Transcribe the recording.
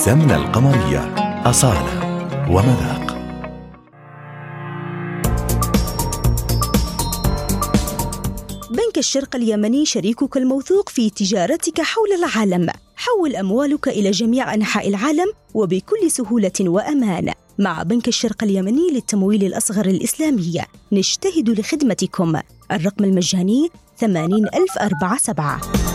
السمنة القمرية أصالة ومذاق. بنك الشرق اليمني شريكك الموثوق في تجارتك حول العالم. حول أموالك إلى جميع أنحاء العالم وبكل سهولة وأمان. مع بنك الشرق اليمني للتمويل الأصغر الإسلامي نجتهد لخدمتكم. الرقم المجاني 80047.